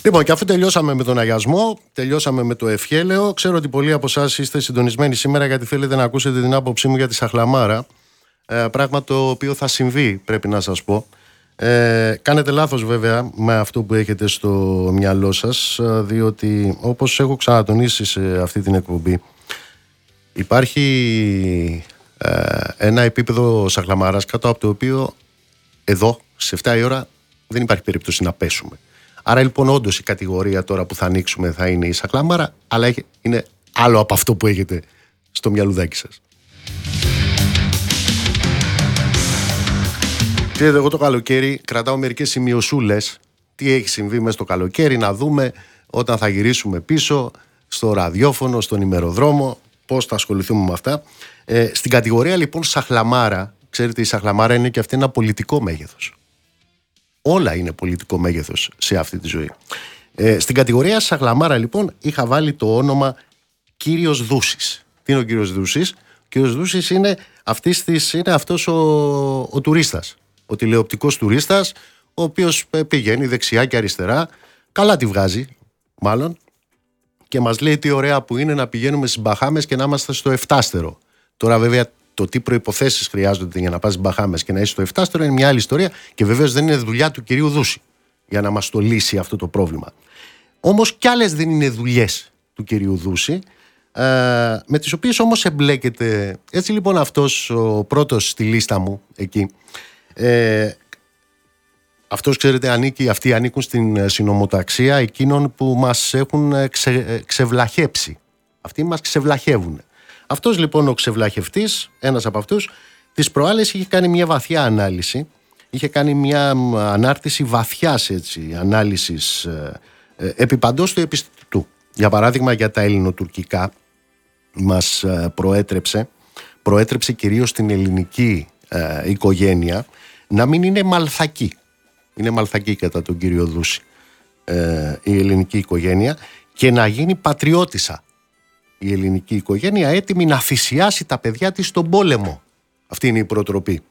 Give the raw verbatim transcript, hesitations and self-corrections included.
Λοιπόν, και αφού τελειώσαμε με τον αγιασμό, τελειώσαμε με το ευχέλαιο. Ξέρω ότι πολλοί από εσάς είστε συντονισμένοι σήμερα γιατί θέλετε να ακούσετε την άποψή μου για τη Σαχλαμάρα. Ε, πράγμα το οποίο θα συμβεί, πρέπει να σας πω. Ε, κάνετε λάθος βέβαια με αυτό που έχετε στο μυαλό σας, διότι όπως έχω ξανατονίσει σε αυτή την εκπομπή, υπάρχει ε, ένα επίπεδο Σαχλαμάρας κάτω από το οποίο εδώ σε επτά η ώρα δεν υπάρχει περίπτωση να πέσουμε. Άρα λοιπόν όντως η κατηγορία τώρα που θα ανοίξουμε θα είναι η Σαχλαμάρα, αλλά είναι άλλο από αυτό που έχετε στο μυαλουδάκι σας. Ξέρετε, εγώ το καλοκαίρι κρατάω μερικές σημειωσούλες. Τι έχει συμβεί μες στο καλοκαίρι, να δούμε όταν θα γυρίσουμε πίσω στο ραδιόφωνο, στον ημεροδρόμο, πώς θα ασχοληθούμε με αυτά. Ε, στην κατηγορία λοιπόν Σαχλαμάρα, ξέρετε, η Σαχλαμάρα είναι και αυτή ένα πολιτικό μέγεθος. Όλα είναι πολιτικό μέγεθος σε αυτή τη ζωή. Ε, στην κατηγορία Σαχλαμάρα λοιπόν είχα βάλει το όνομα Κύριος Δούσης. Τι είναι ο Κύριος Δούσης? Ο Κύριος Δούσης είναι, αυτής της, είναι αυτός ο, ο τουρίστας. Ο τηλεοπτικός τουρίστας, ο οποίος πηγαίνει δεξιά και αριστερά, καλά τη βγάζει μάλλον, και μας λέει τι ωραία που είναι να πηγαίνουμε στις Μπαχάμες και να είμαστε στο εφτάστερο. Τώρα βέβαια το τι προϋποθέσεις χρειάζονται για να πας στις Μπαχάμες και να είσαι στο εφτάστερο είναι μια άλλη ιστορία και βεβαίως δεν είναι δουλειά του κυρίου Δούση για να μας το λύσει αυτό το πρόβλημα. Όμως κι άλλες δεν είναι δουλειές του κυρίου Δούση, ε, με τις οποίες όμως εμπλέκεται. Έτσι λοιπόν αυτός ο πρώτος στη λίστα μου εκεί, ε, αυτός ξέρετε ανήκει, αυτοί ανήκουν στην συνομοταξία εκείνων που μας έχουν ξε, ξεβλαχέψει. Αυτοί μας ξεβλαχεύουν. Αυτός λοιπόν ο ξεβλαχευτής, ένας από αυτούς, τις προάλλες είχε κάνει μια βαθιά ανάλυση, είχε κάνει μια ανάρτηση βαθιάς έτσι, ανάλυσης ε, ε, επί παντός του επιστητού. Για παράδειγμα για τα ελληνοτουρκικά μας ε, προέτρεψε, προέτρεψε κυρίως την ελληνική ε, οικογένεια να μην είναι μαλθακή. Είναι μαλθακή κατά τον κύριο Δούση ε, η ελληνική οικογένεια και να γίνει πατριώτισσα η ελληνική οικογένεια, έτοιμη να θυσιάσει τα παιδιά της στον πόλεμο. Αυτή είναι η προτροπή.